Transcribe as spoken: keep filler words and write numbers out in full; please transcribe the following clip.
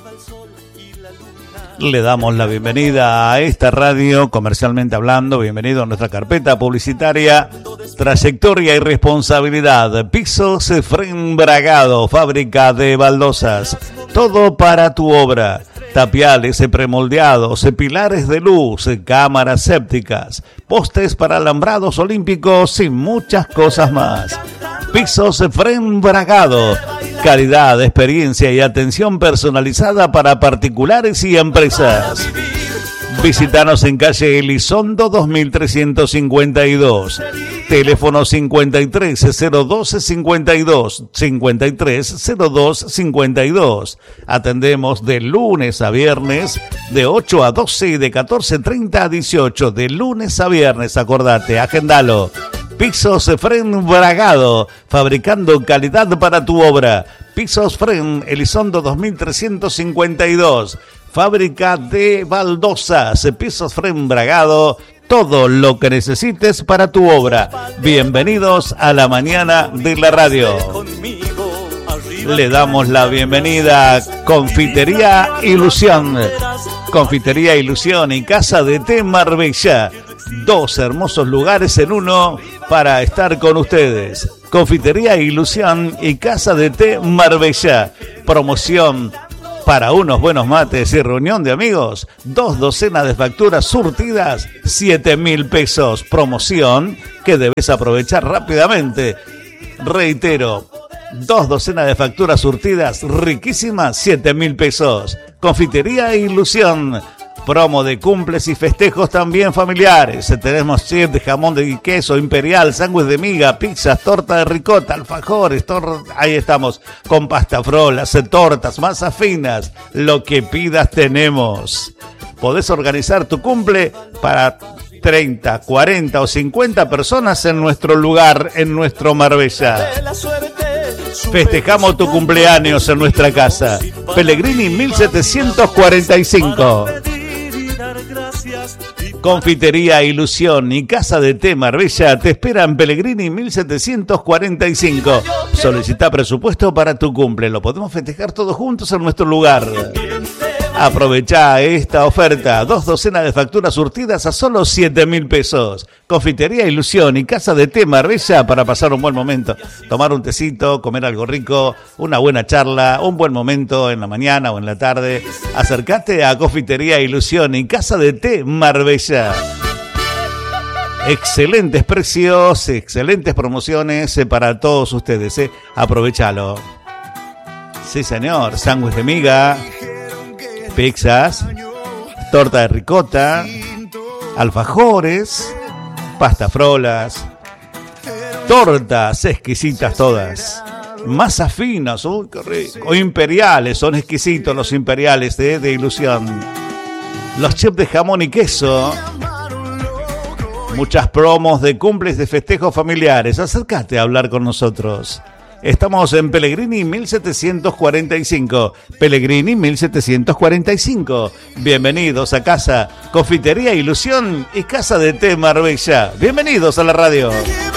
Le damos la bienvenida a esta radio, comercialmente hablando. Bienvenido a nuestra carpeta publicitaria, trayectoria y responsabilidad. Pisos Efrén Bragado, fábrica de baldosas. Todo para tu obra. Tapiales premoldeados, pilares de luz, cámaras sépticas, postes para alambrados olímpicos y muchas cosas más. Pisos Efrén Bragado. Calidad, experiencia y atención personalizada para particulares y empresas. Visítanos en calle Elizondo dos mil trescientos cincuenta y dos. Teléfono cincuenta y tres cero dos cincuenta y dos, cincuenta y tres cero dos cincuenta y dos. Atendemos de lunes a viernes de ocho a doce y de catorce treinta a dieciocho. De lunes a viernes, acordate, agendalo. Pisos Efrén Bragado, fabricando calidad para tu obra. Pisos Efrén, Elizondo dos mil trescientos cincuenta y dos. Fábrica de baldosas. Pisos Efrén Bragado, todo lo que necesites para tu obra. Bienvenidos a la mañana de la radio. Le damos la bienvenida a Confitería Ilusión. Confitería Ilusión y Casa de Té Marbella. Dos hermosos lugares en uno para estar con ustedes. Confitería Ilusión y Casa de Té Marbella. Promoción para unos buenos mates y reunión de amigos. Dos docenas de facturas surtidas, siete mil pesos. Promoción que debes aprovechar rápidamente. Reitero, dos docenas de facturas surtidas, riquísimas, siete mil pesos. Confitería Ilusión. Promo de cumples y festejos también familiares. Tenemos chip de jamón de queso imperial, sándwich de miga, pizzas, torta de ricota, alfajores, tor- ahí estamos, con pasta frolas, tortas, masas finas. Lo que pidas tenemos. Podés organizar tu cumple para treinta, cuarenta o cincuenta personas en nuestro lugar, en nuestro Marbella. Festejamos tu cumpleaños en nuestra casa. Pellegrini mil setecientos cuarenta y cinco. Confitería Ilusión y Casa de Té Marbella te esperan. Pellegrini mil setecientos cuarenta y cinco. Solicita presupuesto para tu cumple. Lo podemos festejar todos juntos en nuestro lugar. Aprovecha esta oferta. Dos docenas de facturas surtidas a solo siete mil pesos. Confitería Ilusión y Casa de Té Marbella para pasar un buen momento. Tomar un tecito, comer algo rico, una buena charla, un buen momento en la mañana o en la tarde. Acércate a Confitería Ilusión y Casa de Té Marbella. Excelentes precios, excelentes promociones para todos ustedes. ¿eh? Aprovechalo. Sí, señor. Sándwich de miga, pizzas, torta de ricota, alfajores, pasta frolas, tortas exquisitas todas, masas finas, uy, qué rico. O imperiales, son exquisitos los imperiales de, de Ilusión. Los chips de jamón y queso. Muchas promos de cumples, de festejos familiares. Acércate a hablar con nosotros. Estamos en Pellegrini mil setecientos cuarenta y cinco. Pellegrini mil setecientos cuarenta y cinco. Bienvenidos a casa. Confitería Ilusión y Casa de Té Marbella. Bienvenidos a la radio.